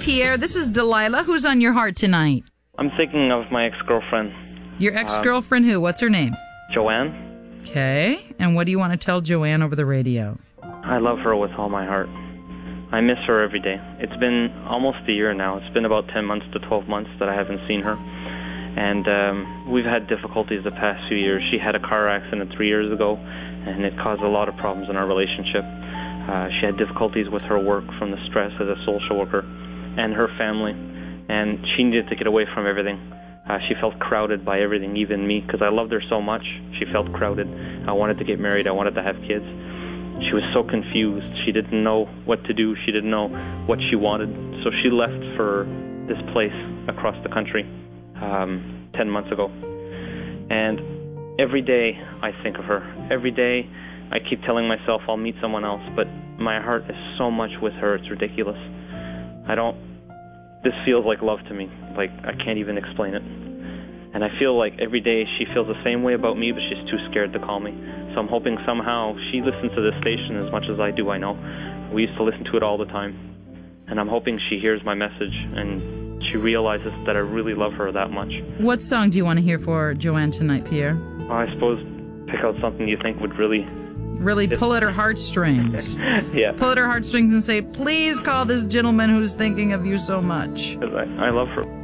Pierre. This is Delilah. Who's on your heart tonight? I'm thinking of my ex-girlfriend. Your ex-girlfriend who? What's her name? Joanne. Okay. And what do you want to tell Joanne over the radio? I love her with all my heart. I miss her every day. It's been almost a year now. It's been about 10 months to 12 months that I haven't seen her. And we've had difficulties the past few years. She had a car accident 3 years ago, and it caused a lot of problems in our relationship. She had difficulties with her work from the stress as a social worker and her family, and she needed to get away from everything. She felt crowded by everything, even me, because I loved her so much. She felt crowded. I wanted to get married. I wanted to have kids. She was so confused. She didn't know what to do. She didn't know what she wanted. So she left for this place across the country 10 months ago. And every day I think of her. Every day I keep telling myself I'll meet someone else, but my heart is so much with her, it's ridiculous. This feels like love to me. Like, I can't even explain it. And I feel like every day she feels the same way about me, but she's too scared to call me. So I'm hoping somehow she listens to this station as much as I do, I know. We used to listen to it all the time. And I'm hoping she hears my message and she realizes that I really love her that much. What song do you want to hear for Joanne tonight, Pierre? Well, I suppose pick out something you think would really pull at her heartstrings. Yeah. Pull at her heartstrings and say, please call this gentleman who's thinking of you so much. I love her.